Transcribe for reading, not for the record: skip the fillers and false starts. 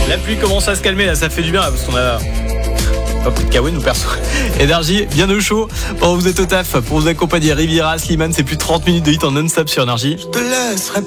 La pluie commence à se calmer là, ça fait du bien là, parce qu'on a pas pris de kawaii nous perso. Énergie, bien au chaud. Bon, vous êtes au taf pour vous accompagner. Riviera, Slimane, c'est plus de 30 minutes de hit en non-stop sur Énergie. Je te laisserai